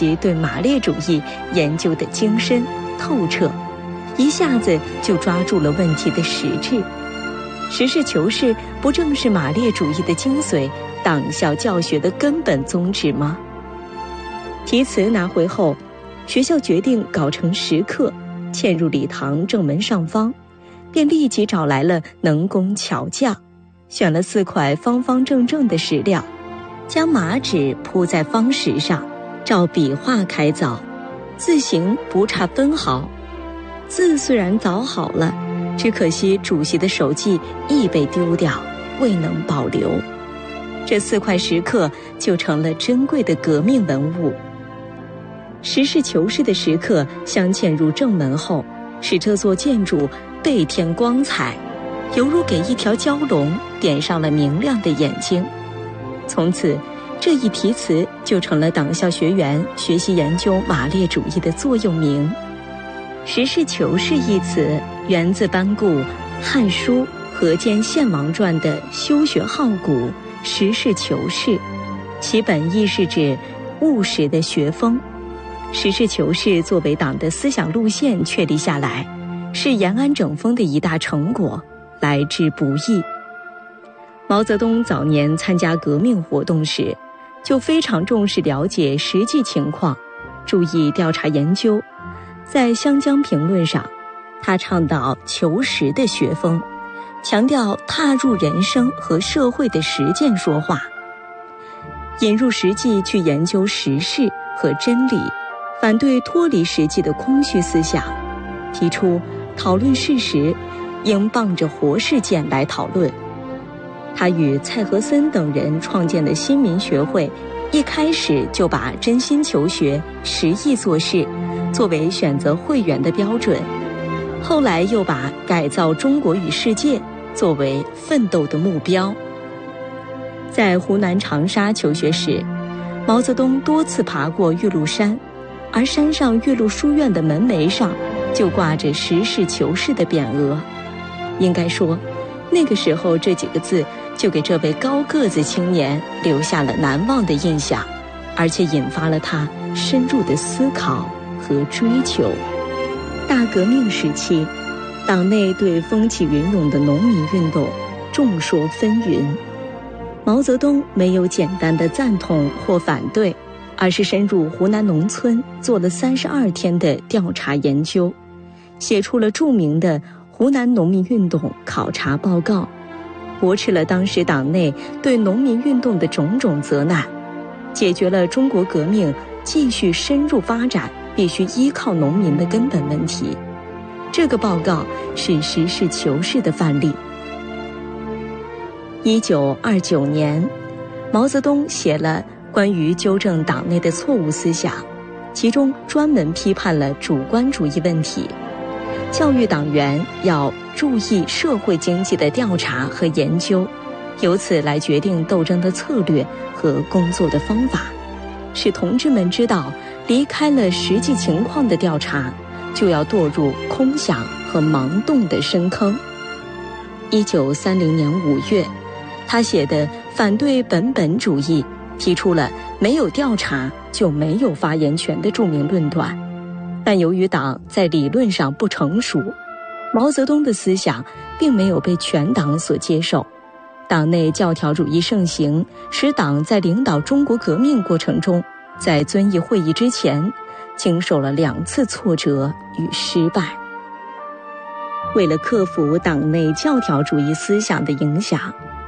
其对马列主义研究的精深透彻，一下子就抓住了问题的实质。实事求是不正是马列主义的精髓，党校教学的根本宗旨吗？题词拿回后，学校决定搞成时刻，嵌入礼堂正门上方，便立即找来了能工巧匠，选了4块方方正正的石料，将麻纸铺在方石上，照笔画开凿，字形不差分毫。字虽然凿好了，只可惜主席的手迹亦被丢掉，未能保留。这4块石刻就成了珍贵的革命文物。实事求是的石刻镶嵌入正门后，使这座建筑倍添光彩，犹如给一条蛟龙点上了明亮的眼睛。从此，这一题词就成了党校学员学习研究马列主义的座右铭。实事求是一词源自班固《汉书·河间献王传》的修学好古，实事求是，其本意是指务实的学风。实事求是作为党的思想路线确立下来，是延安整风的一大成果，来之不易。毛泽东早年参加革命活动时，就非常重视了解实际情况，注意调查研究。在《湘江评论》上，他倡导求实的学风，强调踏入人生和社会的实践说话，引入实际去研究实事和真理，反对脱离实际的空虚思想，提出讨论事实应傍着活事件来讨论。他与蔡和森等人创建的新民学会，一开始就把真心求学、实意做事作为选择会员的标准，后来又把改造中国与世界作为奋斗的目标。在湖南长沙求学时，毛泽东多次爬过岳麓山，而山上岳麓书院的门楣上就挂着实事求是的匾额。应该说，那个时候这几个字就给这位高个子青年留下了难忘的印象，而且引发了他深入的思考和追求。大革命时期，党内对风起云涌的农民运动众说纷纭。毛泽东没有简单的赞同或反对，而是深入湖南农村做了32天的调查研究，写出了著名的《湖南农民运动考察报告》，驳斥了当时党内对农民运动的种种责难，解决了中国革命继续深入发展必须依靠农民的根本问题。这个报告是实事求是的范例。1929年，毛泽东写了关于纠正党内的错误思想，其中专门批判了主观主义问题，教育党员要注意社会经济的调查和研究，由此来决定斗争的策略和工作的方法，使同志们知道，离开了实际情况的调查，就要堕入空想和盲动的深坑。1930年5月，他写的反对本本主义，提出了没有调查就没有发言权的著名论断。但由于党在理论上不成熟，毛泽东的思想并没有被全党所接受。党内教条主义盛行，使党在领导中国革命过程中，在遵义会议之前，经受了2次挫折与失败。为了克服党内教条主义思想的影响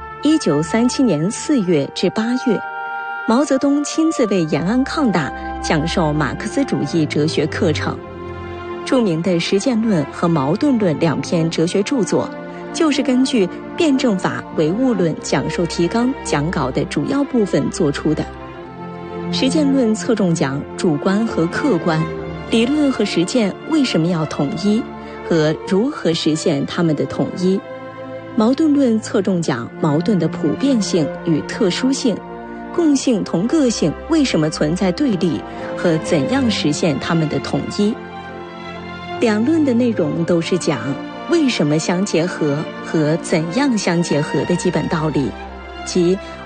，1937年4月至8月，毛泽东亲自为延安抗大讲授马克思主义哲学课程。著名的《实践论》和《矛盾论》2篇哲学著作，就是根据辩证法唯物论讲授提纲讲稿的主要部分做出的。实践论侧重讲主观和客观，理论和实践为什么要统一，和如何实现它们的统一。矛盾论侧重讲矛盾的普遍性与特殊性，共性同个性为什么存在对立，和怎样实现它们的统一。两论的内容都是讲为什么相结合和怎样相结合的基本道理，即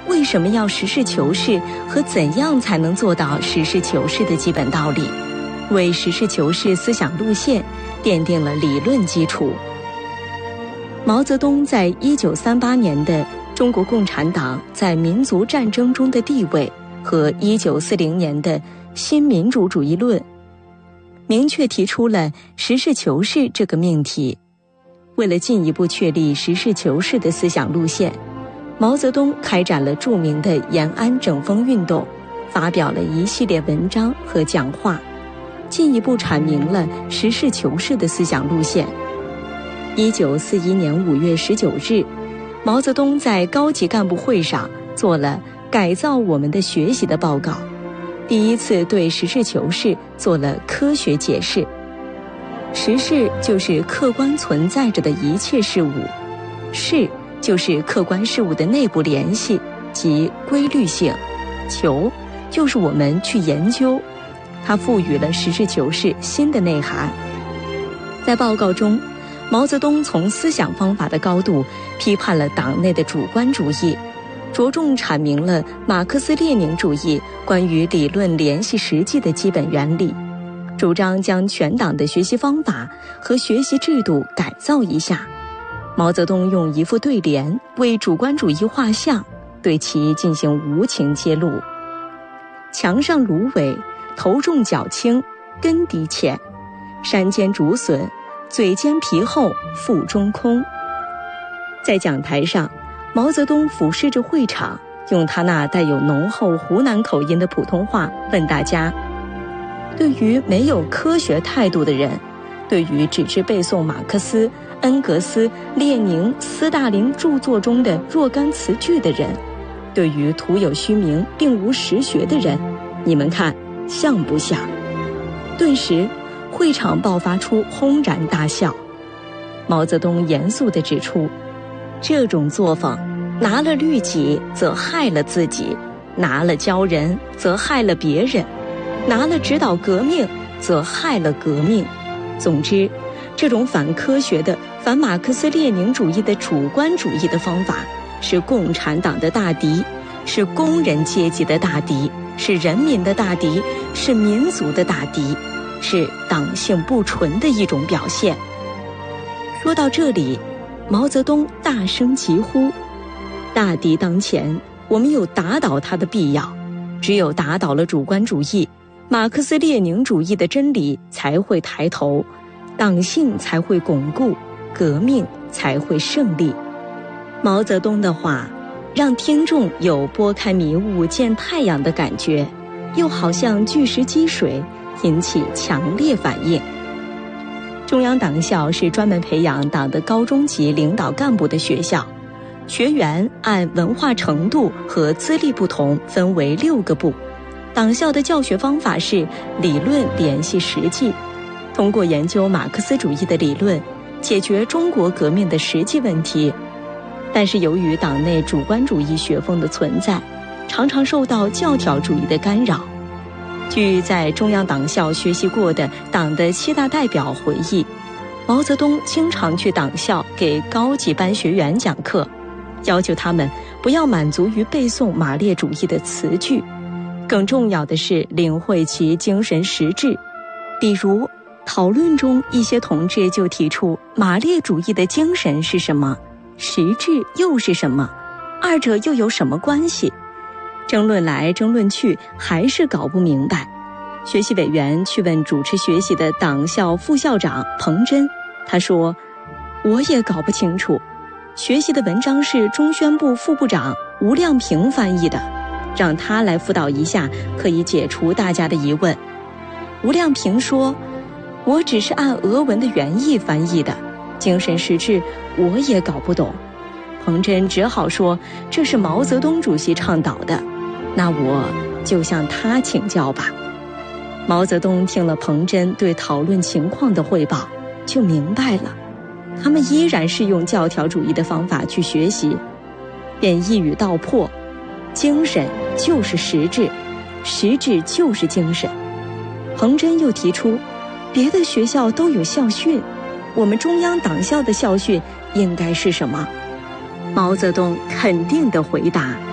为什么要实事求是和怎样才能做到实事求是的基本道理，为实事求是思想路线奠定了理论基础。毛泽东在1938年的《中国共产党在民族战争中的地位》和1940年的《新民主主义论》明确提出了实事求是这个命题。为了进一步确立实事求是的思想路线，毛泽东开展了著名的延安整风运动，发表了一系列文章和讲话，进一步阐明了实事求是的思想路线。1941年5月19日，毛泽东在高级干部会上做了改造我们的学习的报告，第一次对实事求是做了科学解释。实事就是客观存在着的一切事物，事就是客观事物的内部联系及规律性，求就是我们去研究，它赋予了实事求是新的内涵。在报告中，毛泽东从思想方法的高度批判了党内的主观主义，着重阐明了马克思列宁主义关于理论联系实际的基本原理，主张将全党的学习方法和学习制度改造一下。毛泽东用一副对联为主观主义画像，对其进行无情揭露：墙上芦苇，头重脚轻，根底浅；山间竹笋，嘴尖皮厚，腹中空。在讲台上，毛泽东俯视着会场，用他那带有浓厚湖南口音的普通话问大家：对于没有科学态度的人，对于只知背诵马克思、恩格斯、列宁、斯大林著作中的若干词句的人，对于徒有虚名并无实学的人，你们看像不像？顿时会场爆发出轰然大笑。毛泽东严肃地指出，这种作风拿了律己则害了自己，拿了教人则害了别人，拿了指导革命则害了革命。总之，这种反科学的、反马克思列宁主义的主观主义的方法，是共产党的大敌，是工人阶级的大敌，是人民的大敌，是民族的大敌，是党性不纯的一种表现。说到这里，毛泽东大声疾呼：大敌当前，我们有打倒他的必要，只有打倒了主观主义，马克思列宁主义的真理才会抬头，党性才会巩固，革命才会胜利。毛泽东的话让听众有拨开迷雾见太阳的感觉，又好像巨石击水，引起强烈反应。中央党校是专门培养党的高中级领导干部的学校，学员按文化程度和资历不同分为6个部。党校的教学方法是理论联系实际，通过研究马克思主义的理论，解决中国革命的实际问题。但是由于党内主观主义学风的存在，常常受到教条主义的干扰。据在中央党校学习过的党的7大代表回忆，毛泽东经常去党校给高级班学员讲课，要求他们不要满足于背诵马列主义的词句，更重要的是领会其精神实质。比如讨论中，一些同志就提出马列主义的精神是什么，实质又是什么，二者又有什么关系？争论来争论去，还是搞不明白。学习委员去问主持学习的党校副校长彭真，他说：我也搞不清楚，学习的文章是中宣部副部长吴亮平翻译的，让他来辅导一下，可以解除大家的疑问。吴亮平说：我只是按俄文的原意翻译的，精神实质我也搞不懂。彭真只好说这是毛泽东主席倡导的，那我就向他请教吧。毛泽东听了彭真对讨论情况的汇报，就明白了，他们依然是用教条主义的方法去学习，便一语道破：精神就是实质，实质就是精神。彭真又提出，别的学校都有校训，我们中央党校的校训应该是什么？毛泽东肯定地回答：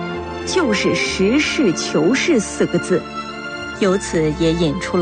就是实事求是4个字，由此也引出了